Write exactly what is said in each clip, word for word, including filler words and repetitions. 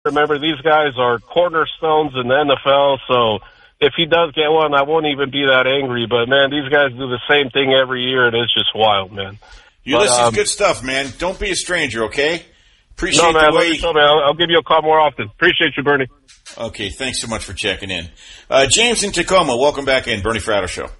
remember, these guys are cornerstones in the N F L, so if he does get one, I won't even be that angry. But, man, these guys do the same thing every year, and it's just wild, man. Ulysses, um, good stuff, man. Don't be a stranger, okay? Appreciate no, man, the way... So, man, I'll, I'll give you a call more often. Appreciate you, Bernie. Okay, thanks so much for checking in. Uh, James in Tacoma, welcome back in. Bernie Fratto Show.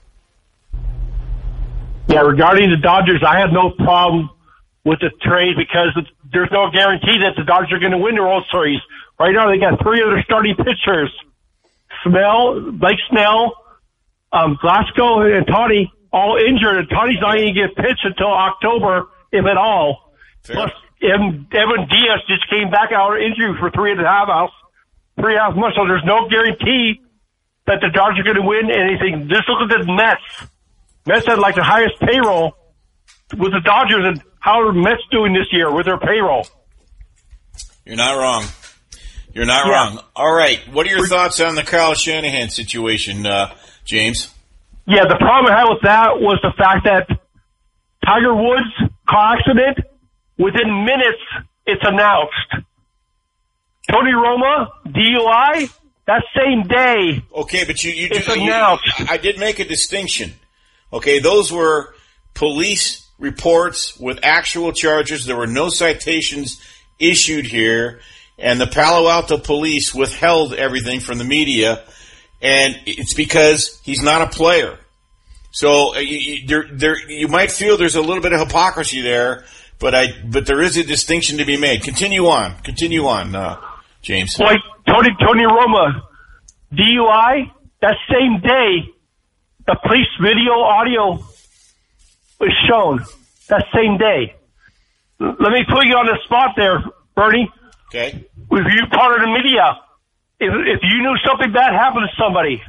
Yeah, regarding the Dodgers, I have no problem with the trade because it's, there's no guarantee that the Dodgers are going to win the World Series. Right now, they got three other starting pitchers: Snell, Blake Snell, um, Glasgow, and Toddy, all injured. And Toddy's not going to get pitched until October, if at all. Fair. Plus, Evan, Evan Diaz just came back out of injury for three and a half hours, three and a half months. So there's no guarantee that the Dodgers are going to win anything. Just look at the Mets. Mets had like the highest payroll with the Dodgers, and how are Mets doing this year with their payroll? You're not wrong. You're not yeah. wrong. All right. What are your thoughts on the Kyle Shanahan situation, uh, James? Yeah, the problem I had with that was the fact that Tiger Woods' car accident, within minutes, it's announced. Tony Romo, D U I, that same day. Okay, but you, you, it's do, announced. You, I did make a distinction. Okay, those were police reports with actual charges. There were no citations issued here, and the Palo Alto police withheld everything from the media, and it's because he's not a player. So uh, you, there, there, you might feel there's a little bit of hypocrisy there, but I, but there is a distinction to be made. Continue on, continue on, uh, James. Like Tony Tony Romo, D U I, that same day. The police video audio was shown that same day. Let me put you on the spot there, Bernie. Okay. If you part of the media, if, if you knew something bad happened to somebody,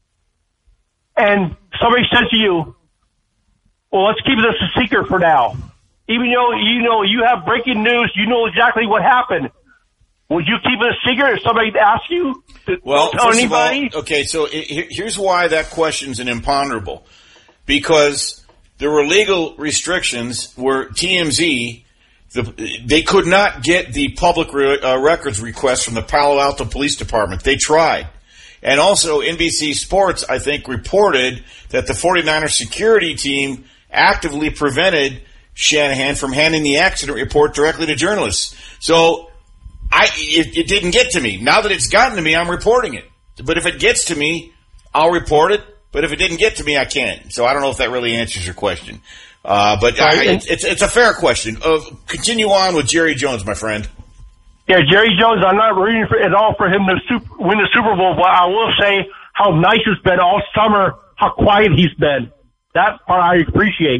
and somebody said to you, well, let's keep this a secret for now. Even though you know you have breaking news, you know exactly what happened. Would you keep it a secret if somebody asked you to well, tell first anybody? Of all, okay, so it, here's why that question's an imponderable. Because there were legal restrictions where T M Z, the, they could not get the public re, uh, records request from the Palo Alto Police Department. They tried. And also N B C Sports, I think, reported that the 49ers security team actively prevented Shanahan from handing the accident report directly to journalists. So I, it, it didn't get to me. Now that it's gotten to me, I'm reporting it. But if it gets to me, I'll report it. But if it didn't get to me, I can't. So I don't know if that really answers your question. Uh, but I, it's, it's, it's a fair question. Uh, continue on with Jerry Jones, my friend. Yeah, Jerry Jones, I'm not rooting for, at all for him to super, win the Super Bowl, but I will say how nice it's been all summer, how quiet he's been. That part I appreciate.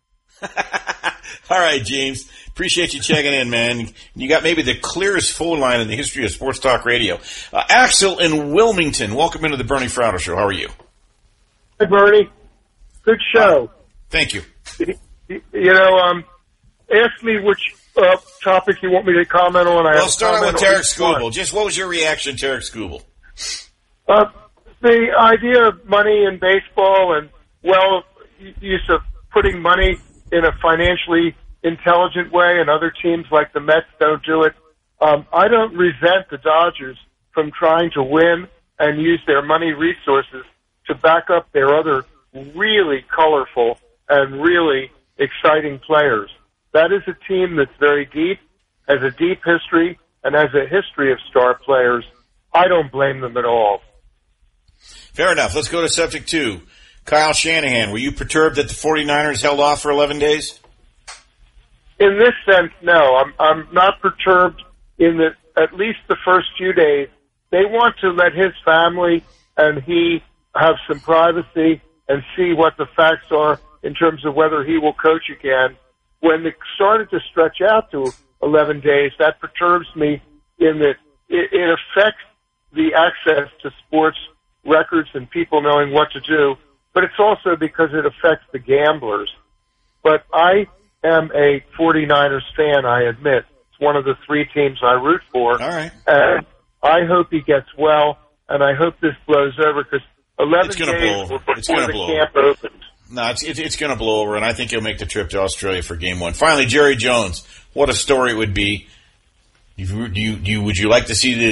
All right, James. Appreciate you checking in, man. You got maybe the clearest phone line in the history of Sports Talk Radio. Uh, Axel in Wilmington, welcome into the Bernie Fratto Show. How are you? Hey, Bernie. Good show. Uh, thank you. You know, um, ask me which uh, topic you want me to comment on. I well, start out with Tarek Skubal. One. Just what was your reaction to Tarek Skubal? Uh, the idea of money in baseball and, well, use of putting money in a financially intelligent way, and other teams like the Mets don't do it. Um, I don't resent the Dodgers from trying to win and use their money resources to back up their other really colorful and really exciting players. That is a team that's very deep, has a deep history, and has a history of star players. I don't blame them at all. Fair enough. Let's go to subject two. Kyle Shanahan, were you perturbed that the 49ers held off for eleven days? In this sense, no. I'm, I'm not perturbed in that at least the first few days, they want to let his family and he have some privacy and see what the facts are in terms of whether he will coach again. When it started to stretch out to eleven days, that perturbs me in that it, it affects the access to sports records and people knowing what to do, but it's also because it affects the gamblers. But I am a 49ers fan, I admit. It's one of the three teams I root for. All right. And I hope he gets well, and I hope this blows over because eleven it's gonna days blow over. before It's gonna the blow camp over. opens. No, it's, it's, it's going to blow over, and I think he'll make the trip to Australia for game one. Finally, Jerry Jones. What a story it would be. You, you, you, would you like to see the